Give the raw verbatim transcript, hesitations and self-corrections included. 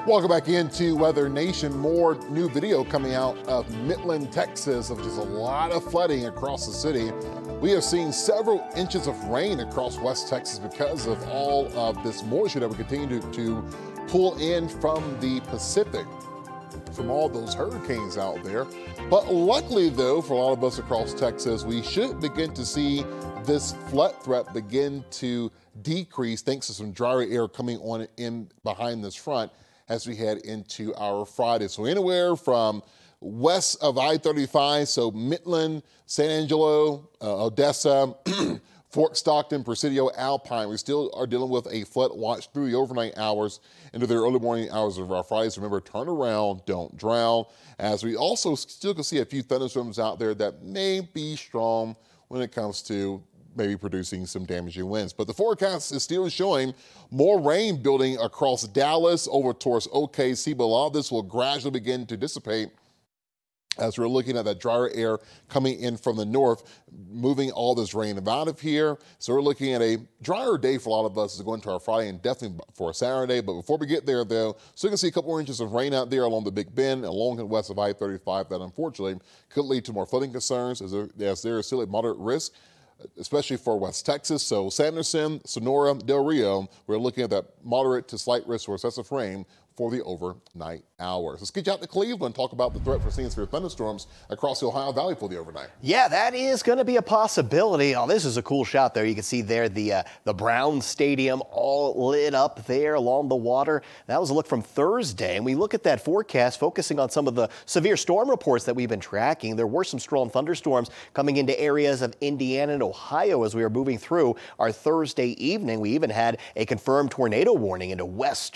Welcome back into Weather Nation. More new video coming out of Midland, Texas, of just a lot of flooding across the city. We have seen several inches of rain across West Texas because of all of this moisture that we continue to, to pull in from the Pacific, from all those hurricanes out there. But luckily, though, for a lot of us across Texas, we should begin to see this flood threat begin to decrease thanks to some drier air coming on in behind this front as we head into our Friday. So anywhere from west of I thirty-five, so Midland, San Angelo, uh, Odessa, Fort Stockton, Presidio, Alpine, we still are dealing with a flood watch through the overnight hours into the early morning hours of our Friday. So remember, turn around, don't drown, as we also still can see a few thunderstorms out there that may be strong when it comes to maybe producing some damaging winds. But the forecast is still showing more rain building across Dallas over towards O K C, but a lot of this will gradually begin to dissipate as we're looking at that drier air coming in from the north, moving all this rain out of here. So we're looking at a drier day for a lot of us as we go into our Friday and definitely for a Saturday. But before we get there, though, so you can see a couple more inches of rain out there along the Big Bend, along the west of I thirty-five, that unfortunately could lead to more flooding concerns as there, as there is still a moderate risk, especially for West Texas. So Sanderson, Sonora, Del Rio, we're looking at that moderate to slight risk for excessive rain for the overnight hours. Let's get you out to Cleveland and talk about the threat for seeing severe thunderstorms across the Ohio Valley for the overnight. Yeah, that is going to be a possibility. Oh, this is a cool shot there. You can see there the uh, the Brown Stadium all lit up there along the water. That was a look from Thursday. And we look at that forecast, focusing on some of the severe storm reports that we've been tracking. There were some strong thunderstorms coming into areas of Indiana and Ohio as we were moving through our Thursday evening. We even had a confirmed tornado warning into western